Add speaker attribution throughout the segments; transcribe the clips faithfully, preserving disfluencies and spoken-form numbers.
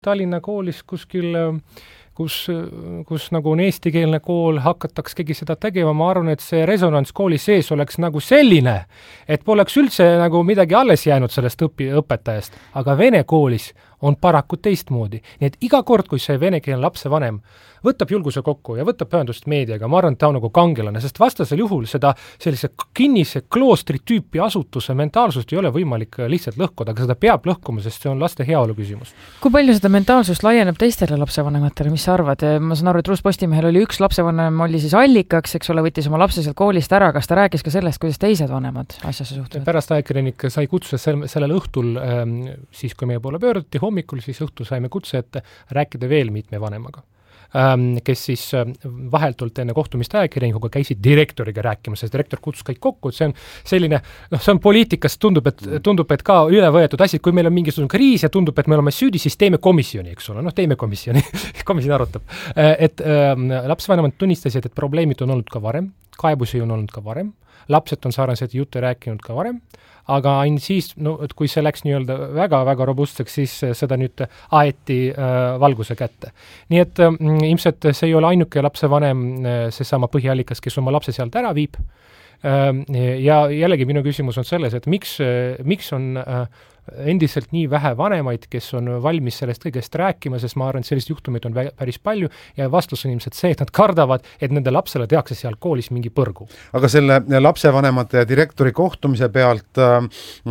Speaker 1: Tallinna koolis kuskil, kus, kus nagu on eestikeelne kool, hakataks keegi seda tegema, ma arvan, et see resonants kooli sees oleks nagu selline, et poleks üldse nagu midagi alles jäänud sellest õpi, õpetajast, aga vene koolis on paraku teistmoodi. Nii et iga kord, kui see venekeelne lapsevanem võtab julguse kokku ja võtab pühendust meediaga, ma arvan, et ta on nagu kangelane, sest vastasel juhul seda sellise kinnise kloostri tüüpi asutuse mentaalsust ei ole võimalik lihtsalt lõhkuda, aga seda peab lõhkuma, sest see on laste heaolu küsimus.
Speaker 2: Kui palju seda mentaalsust laieneb teistele lapsevanematele, mis sa arvad? Ma saan aru, et Ruus Postimehel oli üks lapsevanem, oli siis allikaks, eks ole, võttis oma lapse sealt koolist ära, kas ta rääkis ka sellest, kuidas teised vanemad asjasse suhtuvad? Pärast
Speaker 1: ajakirjanik sai kutse sellel õhtul, siis kui meie poole pöörduti hommikul, siis õhtul saime kutse, et rääkida veel mitme vanemaga, kes siis vaheltult enne kohtumist ajakirjanikuga käisid direktoriga rääkima, sest direktor kutsus kõik kokku, et see on selline, noh, see on poliitikast, tundub, et, tundub, et ka üle võetud asi, kui meil on mingisugune kriis ja tundub, et me oleme süüdi, siis teeme komisjoni, eks ole, noh, teeme komisjoni, komisjon arutab. Et äh, lapsevanemad tunnistasid, et probleemid on olnud ka varem, kaebusi on olnud ka varem, lapsed on sarnaseid jutte rääkinud ka varem, aga ainult siis, no, et kui see läks nii-öelda väga-väga robustseks, siis seda nüüd aeti äh, valguse kätte. Nii et äh, ilmselt see ei ole ainuke lapsevanem, äh, seesama põhiallikas, kes oma lapse sealt ära viib. Äh, ja jällegi minu küsimus on selles, et miks, äh, miks on äh, endiselt nii vähe vanemaid, kes on valmis sellest kõigest rääkima, sest ma arvan, et sellist juhtumid on päris palju ja vastus on ilmselt see, et nad kardavad, et nende lapsele tehakse seal koolis mingi põrgu.
Speaker 3: Aga selle lapsevanemate ja direktori kohtumise pealt äh,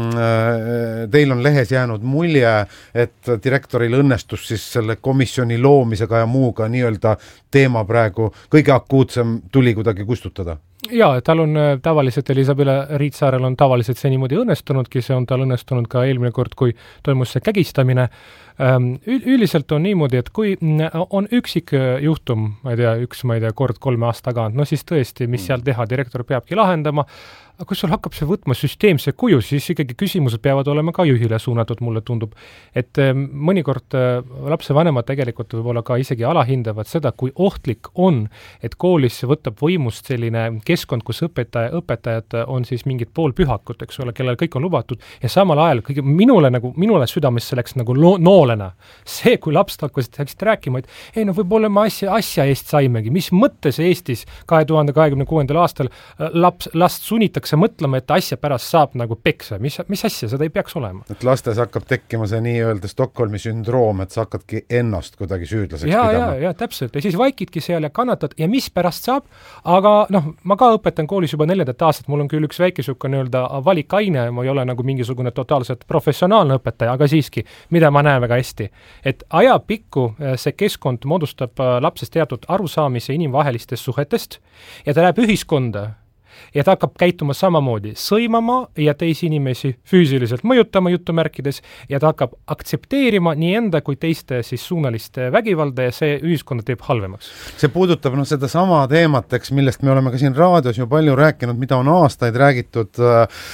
Speaker 3: teil on lehes jäänud mulje, et direktoril õnnestus siis selle komisjoni loomisega ja muuga nii-öelda teema praegu kõige akuutsem tuli kuidagi kustutada?
Speaker 1: Jaa, tal on tavaliselt, Elisabela Riitsaarel on tavaliselt see niimoodi õnnestunudki, see on tal õnnestunud ka eelmine kord, kui toimus see kägistamine. Üldiselt on niimoodi, et kui on üksik juhtum, ma ei tea, üks, ma ei tea, kord kolme aasta tagant, no siis tõesti, mis seal teha, direktor peabki lahendama, aga kui sul hakkab see võtma süsteemse kuju, siis ikkagi küsimused peavad olema ka juhile suunatud, mulle tundub. Et mõnikord lapsevanemad tegelikult võib-olla ka isegi alahindavad seda, kui ohtlik on, et koolis võtab võimust selline keskkond, kus õpetaja, õpetajad on siis mingid poolpühakut, eks ole, kellel kõik on lubatud ja samal ajal kõige, minule, nagu, minule südamesse läks nagu lo, noolena. See, kui lapsed hakkasid, hakkasid rääkima, et ei, no võib-olla me asja, asja eest saimegi, mis mõttes Eestis kahe tuhande kahekümne kuuendal aastal laps, last sunnitakse mõtlema, et asja pärast saab nagu peksa. Mis, mis asja? Seda ei peaks olema.
Speaker 3: Et lastes hakkab tekkima see nii-öelda Stockholmi sündroom, et sa hakkadki ennast kuidagi süüdlaseks
Speaker 1: ja,
Speaker 3: pidama.
Speaker 1: Ja, ja, täpselt. Ja siis vaikidki seal ja kannatad ja mis pärast saab, aga noh, ma ka õpetan koolis juba neljandat aastat, mul on küll üks väike süuke nii-öelda valikaine, ma ei ole nagu mingisugune totaalselt professionaalne õpetaja, aga siiski, mida ma näen väga hästi. Et ajapikku see keskkond moodustab lapsest teatud arusaamise inimvahelistest suhetest ja ta läheb ühiskonda ja ta hakkab käituma samamoodi, sõimama ja teisi inimesi füüsiliselt mõjutama jutumärkides ja ta hakkab aktsepteerima nii enda kui teiste siis suunaliste vägivalda ja see ühiskonda teeb halvemaks.
Speaker 3: See puudutab no, seda sama teemat, eks, millest me oleme ka siin raadios ju palju rääkinud, mida on aastaid räägitud,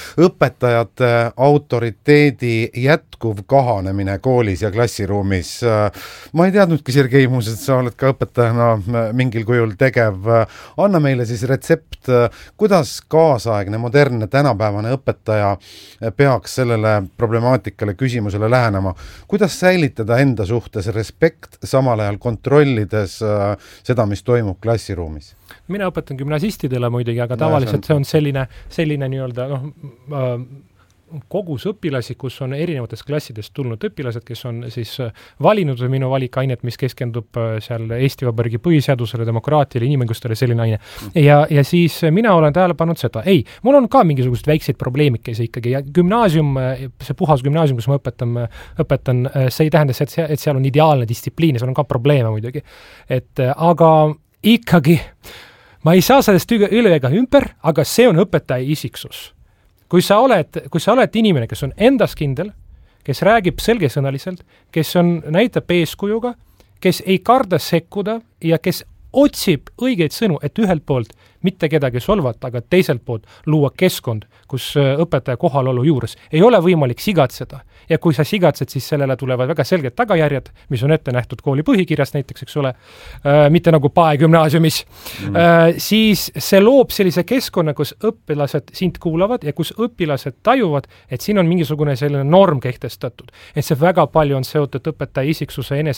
Speaker 3: õpetajate autoriteedi jätkuv kahanemine koolis ja klassiruumis. Ma ei teadnudki, Sergei, muuseas, sa oled ka õpetajana mingil kujul tegev. Anna meile siis retsept, kuidas kaasaegne, modernne, tänapäevane õpetaja peaks sellele problemaatikale, küsimusele lähenema. Kuidas säilitada enda suhtes respekt, samal ajal kontrollides seda, mis toimub klassiruumis?
Speaker 1: Mina õpetan gümnasistidele muidugi, aga tavaliselt see on selline, selline nii-öelda noh, äh, kogus õpilasi, kus on erinevatest klassidest tulnud õpilased, kes on siis valinud minu valikainet, mis keskendub seal Eesti Vabariigi põhiseadusele, demokraatiale, inimõigustele, selline aine. Ja, ja siis mina olen tähele pannud seda, ei, mul on ka mingisugused väikseid probleemikesi ikkagi ja gümnaasium, see puhas gümnaasium, kus ma õpetan, õpetan, see ei tähenda, et, see, et seal on ideaalne distsipliin ja seal on ka probleeme muidugi. Et, aga ikkagi, ma ei saa sellest üle ega ümber, aga see on õpetaja isiksus. Kui sa oled, kui sa oled inimene, kes on endas kindel, kes räägib selgesõnaliselt, kes on, näitab eeskujuga, kes ei karda sekkuda ja kes otsib õigeid sõnu, et ühelt poolt mitte kedagi solvata, aga teiselt poolt luua keskkond, kus õpetaja kohalolu juures ei ole võimalik sigatseda ja kui sa sigatsed, siis sellele tulevad väga selged tagajärjed, mis on ette nähtud kooli põhikirjas näiteks, eks ole, mitte nagu Pae gümnaasiumis, mm. siis see loob sellise keskkonna, kus õpilased sind kuulavad ja kus õpilased tajuvad, et siin on mingisugune selline norm kehtestatud. Et see väga palju on seotud õpetaja isiksuse enese